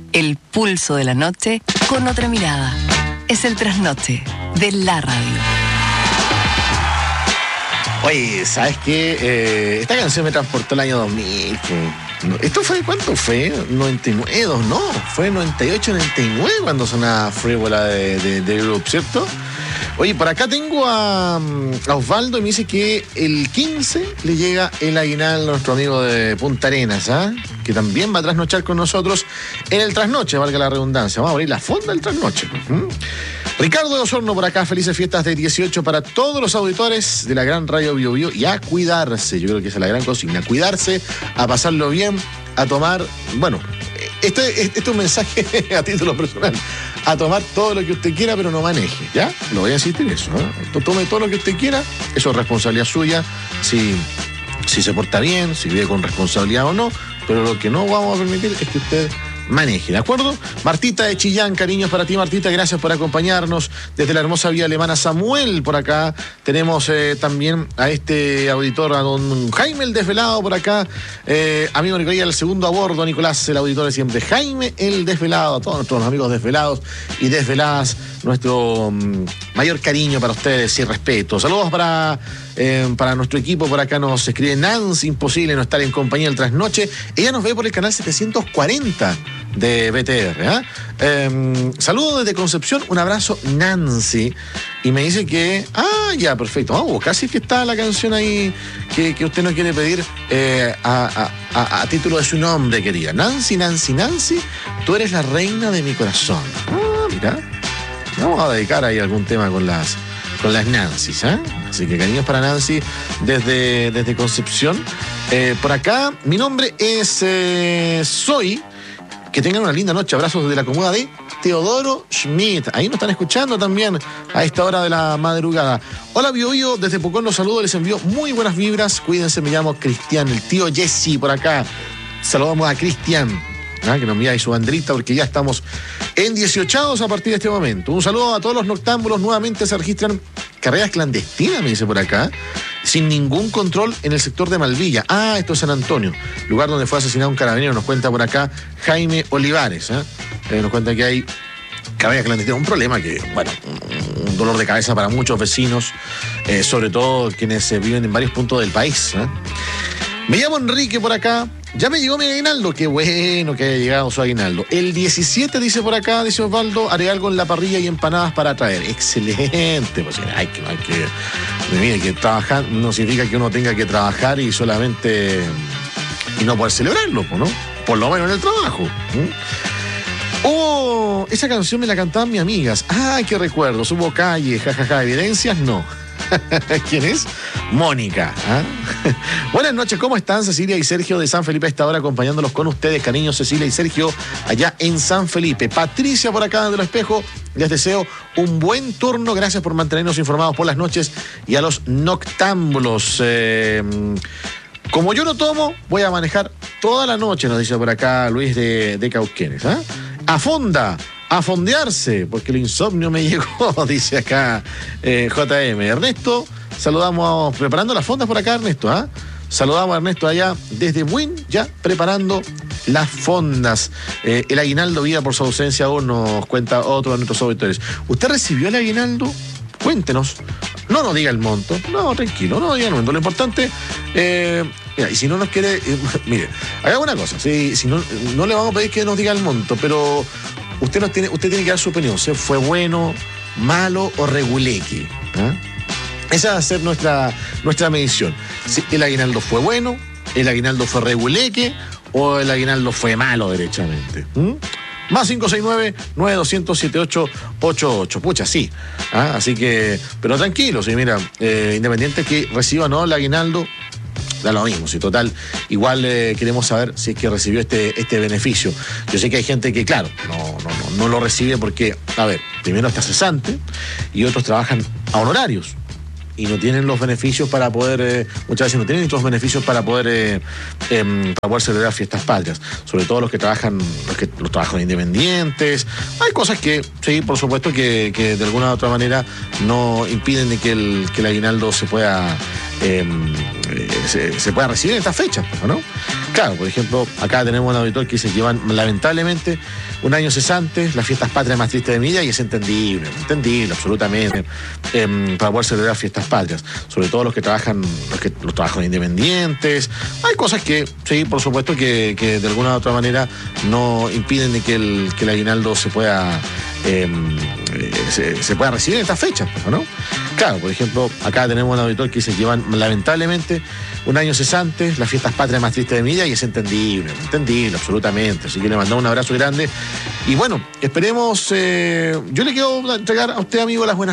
El pulso de la noche con otra mirada. Es el trasnoche de la radio. Oye, ¿sabes qué? Esta canción me transportó el año 2000. ¿Esto fue cuánto fue? 99, no. Fue 98, 99 cuando sonaba Frívola de Group, ¿cierto? Oye, por acá tengo a Osvaldo y me dice que el 15 le llega el aguinaldo a nuestro amigo de Punta Arenas, ¿ah? Que también va a trasnochar con nosotros en el trasnoche, valga la redundancia. Vamos a abrir la fonda del trasnoche. Ricardo de Osorno por acá, felices fiestas de 18 para todos los auditores de la gran Radio Bio Bio y a cuidarse. Yo creo que esa es la gran consigna, cuidarse, a pasarlo bien, a tomar, bueno, este es un mensaje a título personal, a tomar todo lo que usted quiera, pero no maneje, ¿ya? Lo voy a insistir en eso, ¿no? Tome todo lo que usted quiera, eso es responsabilidad suya, si se porta bien, si vive con responsabilidad o no, pero lo que no vamos a permitir es que usted maneje, ¿de acuerdo? Martita de Chillán, cariños para ti, Martita, gracias por acompañarnos desde la hermosa Vía Alemana. Samuel por acá, tenemos también a este auditor, a don Jaime el Desvelado por acá, amigo Nicolás, el segundo a bordo, Nicolás, el auditor de siempre, Jaime el Desvelado, a todos nuestros amigos desvelados y desveladas, nuestro mayor cariño para ustedes y respeto. Saludos para nuestro equipo, por acá nos escribe Nancy, imposible no estar en compañía del trasnoche, ella nos ve por el canal 740 de BTR, saludos desde Concepción, un abrazo Nancy, y me dice que, ya, perfecto, vamos a buscar si es que está la canción ahí que usted no quiere pedir a título de su nombre, querida. Nancy, tú eres la reina de mi corazón. Mira, vamos a dedicar ahí algún tema con las Nancys, así que cariños para Nancy desde Concepción. Por acá, mi nombre es Soy. Que tengan una linda noche. Abrazos desde la comuna de Teodoro Schmidt. Ahí nos están escuchando también a esta hora de la madrugada. Hola, Bio Bio, desde Pucón los saludo, les envío muy buenas vibras. Cuídense, me llamo Cristian, el tío Jesse por acá. Saludamos a Cristian, que nos envía ahí su banderita porque ya estamos en 18 a partir de este momento. Un saludo a todos los noctámbulos. Nuevamente se registran carreras clandestinas, me dice por acá, sin ningún control en el sector de Malvilla. Esto es San Antonio, lugar donde fue asesinado un carabinero, nos cuenta por acá Jaime Olivares. Nos cuenta que hay carreras clandestinas, un problema que, bueno, un dolor de cabeza para muchos vecinos, sobre todo quienes viven en varios puntos del país. Me llamo Enrique por acá. Ya me llegó mi aguinaldo, qué bueno que haya llegado su aguinaldo. El 17, dice por acá, dice Osvaldo, haré algo en la parrilla y empanadas para traer. Excelente, pues hay que trabajar, no significa que uno tenga que trabajar y solamente y no poder celebrarlo, ¿no? Por lo menos en el trabajo. Esa canción me la cantaban mis amigas. Qué recuerdo, hubo calle, jajaja, evidencias, no. ¿Quién es? Mónica. Buenas noches, ¿cómo están? Cecilia y Sergio de San Felipe a esta hora acompañándolos con ustedes, cariños, Cecilia y Sergio allá en San Felipe. Patricia por acá del espejo, les deseo un buen turno, gracias por mantenernos informados por las noches y a los noctámbulos. Como yo no tomo, voy a manejar toda la noche, nos dice por acá Luis de Cauquenes. A fondearse, porque el insomnio me llegó, dice acá JM. Ernesto, saludamos, preparando las fondas por acá, Ernesto, Saludamos a Ernesto allá desde Buin, ya preparando las fondas. El aguinaldo vida por su ausencia aún, nos cuenta otro de nuestros auditores. ¿Usted recibió el aguinaldo? Cuéntenos. No nos diga el monto. No, tranquilo, no diga el monto. Lo importante, mira, y si no nos quiere, mire, hagamos una cosa. Si no le vamos a pedir que nos diga el monto, pero usted tiene que dar su opinión. ¿Se fue bueno, malo o reguleque? Esa va a ser nuestra medición. Si el aguinaldo fue bueno, el aguinaldo fue reguleque o el aguinaldo fue malo derechamente. Más 569-9200-7888. Pucha, sí. Así que, pero tranquilo, sí, mira, independiente que reciba o no el aguinaldo, da lo mismo, si total, igual queremos saber si es que recibió este beneficio. Yo sé que hay gente que, claro, no lo recibe porque, a ver, primero está cesante y otros trabajan a honorarios y no tienen los beneficios para poder, muchas veces no tienen los beneficios para poder celebrar fiestas patrias, sobre todo los trabajadores independientes. Hay cosas que, sí, por supuesto, que de alguna u otra manera no impiden de que el aguinaldo se pueda se pueda recibir en estas fechas, ¿no? Claro, por ejemplo, acá tenemos un auditor que dice que van lamentablemente un año cesante, las fiestas patrias más tristes de mi vida, y es entendible absolutamente, para poder celebrar fiestas patrias, sobre todo los que trabajan, los trabajos independientes. Hay cosas que, sí, por supuesto, que de alguna u otra manera no impiden de que el aguinaldo se pueda recibir en estas fechas, ¿no? Claro, por ejemplo, acá tenemos un auditor que dice que van lamentablemente un año cesante, las fiestas patrias más tristes de mi vida, y es entendible absolutamente. Así que le mandamos un abrazo grande. Y bueno, esperemos, yo le quiero entregar a usted, amigo, las buenas